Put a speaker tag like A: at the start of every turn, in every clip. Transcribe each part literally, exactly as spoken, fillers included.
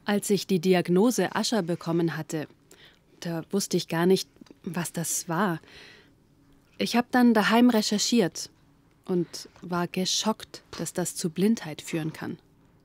A: Als ich die Diagnose Usher bekommen hatte, da wusste ich gar nicht, was das war. Ich habe dann daheim recherchiert und war geschockt, dass das zu Blindheit führen kann.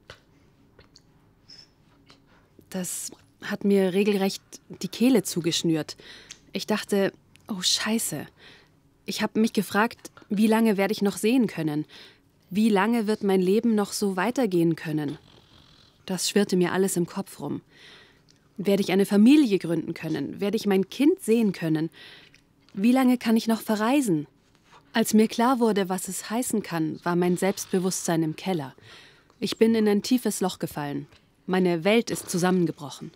A: Das hat mir regelrecht die Kehle zugeschnürt. Ich dachte, oh Scheiße. Ich habe mich gefragt, wie lange werde ich noch sehen können? Wie lange wird mein Leben noch so weitergehen können? Das schwirrte mir alles im Kopf rum. Werde ich eine Familie gründen können? Werde ich mein Kind sehen können? Wie lange kann ich noch verreisen? Als mir klar wurde, was es heißen kann, war mein Selbstbewusstsein im Keller. Ich bin in ein tiefes Loch gefallen. Meine Welt ist zusammengebrochen.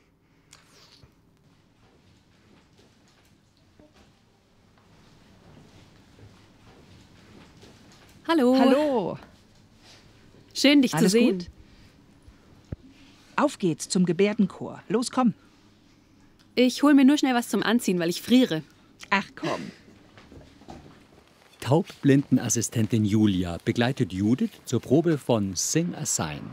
A: Hallo.
B: Hallo.
A: Schön, dich
B: Alles
A: zu sehen.
B: gut? Auf geht's zum Gebärdenchor. Los, komm.
A: Ich hole mir nur schnell was zum Anziehen, weil ich friere.
B: Ach komm.
C: Taubblindenassistentin Julia begleitet Judith zur Probe von Sing a Sign.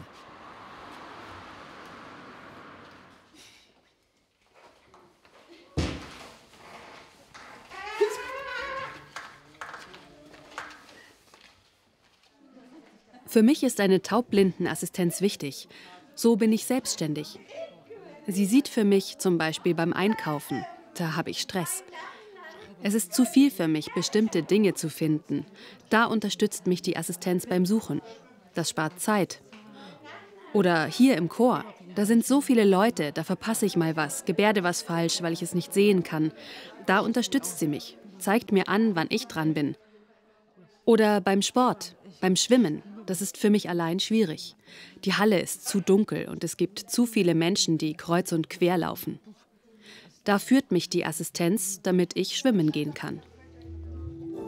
A: Für mich ist eine Taubblindenassistenz wichtig. So bin ich selbstständig. Sie sieht für mich zum Beispiel beim Einkaufen. Da habe ich Stress. Es ist zu viel für mich, bestimmte Dinge zu finden. Da unterstützt mich die Assistenz beim Suchen. Das spart Zeit. Oder hier im Chor. Da sind so viele Leute, da verpasse ich mal was, gebärde was falsch, weil ich es nicht sehen kann. Da unterstützt sie mich, zeigt mir an, wann ich dran bin. Oder beim Sport, beim Schwimmen. Das ist für mich allein schwierig. Die Halle ist zu dunkel und es gibt zu viele Menschen, die kreuz und quer laufen. Da führt mich die Assistenz, damit ich schwimmen gehen kann.